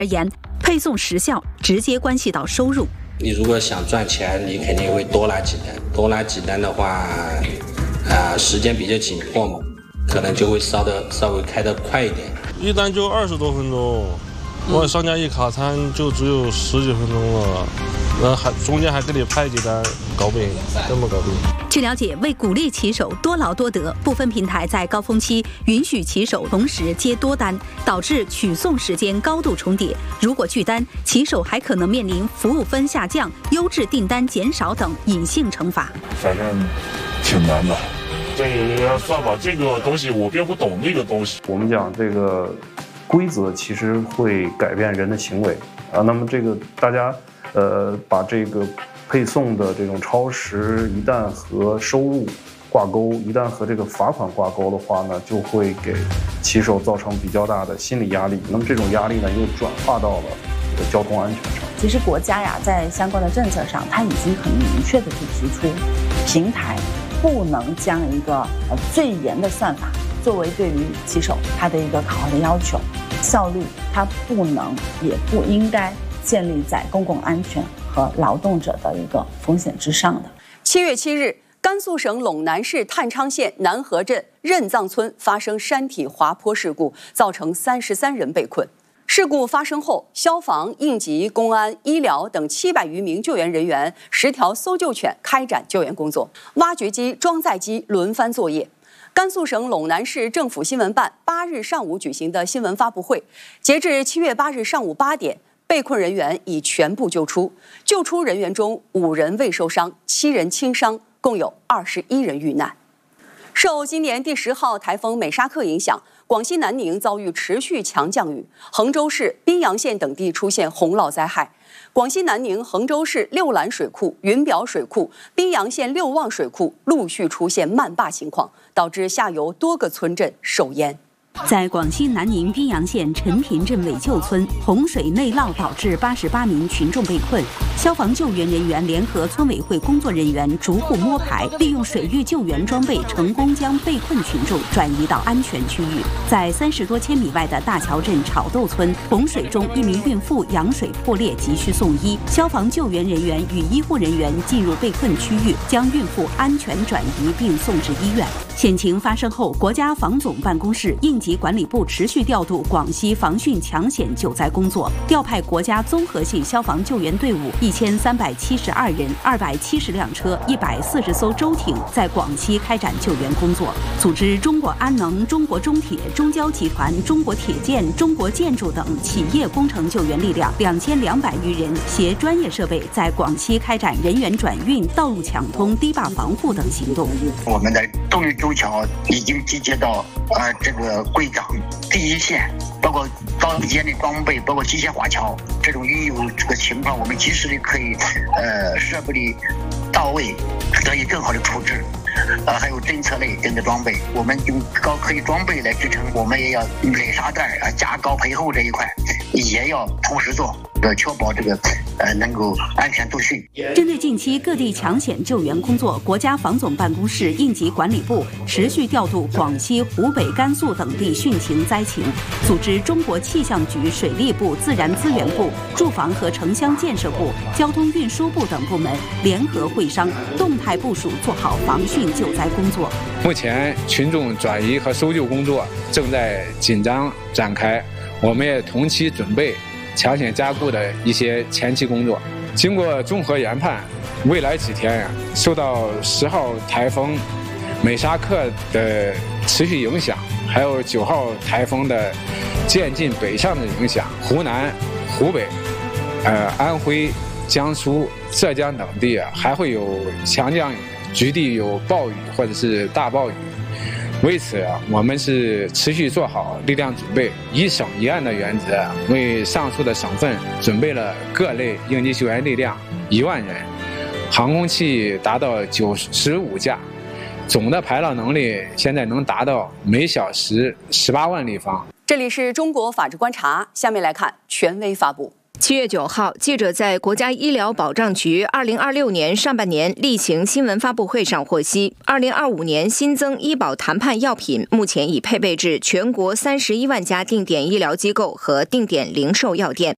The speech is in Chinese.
而言，配送时效直接关系到收入。 你如果想赚钱，你肯定会多拿几单的话，时间比较紧迫嘛，可能就会稍微开得快一点。 一单就20多分钟，我商家一卡餐就只有10几分钟了，中间还给你派几单，搞不赢，根本搞不赢。 据了解，为鼓励骑手多劳多得，部分平台在高峰期允许骑手同时接多单，导致取送时间高度重叠。如果拒单，骑手还可能面临服务分下降、优质订单减少等隐性惩罚。 反正挺难的。这个算法这个东西我并不懂这个东西。 我们讲这个规则其实会改变人的行为啊。那么这个大家把这个配送的这种超时一旦和收入挂钩，一旦和这个罚款挂钩的话呢，就会给骑手造成比较大的心理压力。那么这种压力呢，又转化到了这个交通安全上。 其实国家呀，在相关的政策上，它已经很明确的去提出，平台不能将一个最严的算法作为对于骑手他的一个考核的要求，效率它不能也不应该建立在公共安全和劳动者的一个风险之上的。 7月7日，甘肃省陇南市探昌县南河镇任藏村发生山体滑坡事故，造成33人被困。事故发生后，消防、应急、公安、医疗等700余名救援人员10条搜救犬开展救援工作，挖掘机、装载机轮番作业。甘肃省陇南市政府新闻办8日上午举行的新闻发布会，截至7月8日上午8点，被困人员已全部救出。救出人员中5人未受伤，7人轻伤，共有21人遇难。受今年第10号台风美沙克影响，广西南宁遭遇持续强降雨，衡州市、宾阳县等地出现洪涝灾害。广西南宁、衡州市六兰水库、云表水库、宾阳县六旺水库陆续出现漫坝情况，导致下游多个村镇受淹。 在广西南宁宾阳县陈坪镇尾旧村，洪水内涝导致88名群众被困，消防救援人员联合村委会工作人员逐户摸排，利用水域救援装备，成功将被困群众转移到安全区域。在30多千米外的大桥镇炒豆村，洪水中一名孕妇羊水破裂，急需送医，消防救援人员与医护人员进入被困区域，将孕妇安全转移并送至医院。险情发生后，国家防总办公室、应急管理部持续调度广西防汛抢险救灾工作，调派国家综合性消防救援队伍1372人、270辆车、140艘舟艇，在广西开展救援工作。组织中国安能、中国中铁、中交集团、中国铁建、中国建筑等企业工程救援力量2200余人，携专业设备，在广西开展人员转运、道路抢通、堤坝防护等行动。 我们的动力舟桥已经集结到这个归港第一线，包括高阶的装备，包括机械华侨，这种一有这个情况，我们及时的可以设备的到位，得以更好的处置。还有侦测类等的装备，我们用高科技装备来支撑，我们也要垒沙袋加高培厚这一块，也要同时做，确保这个能够安全度汛。 针对近期各地抢险救援工作，国家防总办公室、应急管理部持续调度广西、湖北、甘肃等地汛情灾情，组织中国气象局、水利部、自然资源部、住房和城乡建设部、交通运输部等部门联合会商，动态部署做好防汛救灾工作。 目前群众转移和搜救工作正在紧张展开，我们也同期准备抢险加固的一些前期工作。经过综合研判，未来几天受到10号台风美沙克的持续影响，还有9号台风的渐进北上的影响，湖南、湖北、安徽、江苏、浙江等地还会有强降雨，局地有暴雨或者是大暴雨。为此我们是持续做好力量准备，一省一案的原则，为上述的省份准备了各类应急救援力量1万人，航空器达到95架，总的排涝能力现在能达到每小时18万立方。 这里是中国法治观察，下面来看权威发布。 7月9号，记者在国家医疗保障局2026年上半年例行新闻发布会上获悉，2025年新增医保谈判药品目前已配备至全国31万家定点医疗机构和定点零售药店。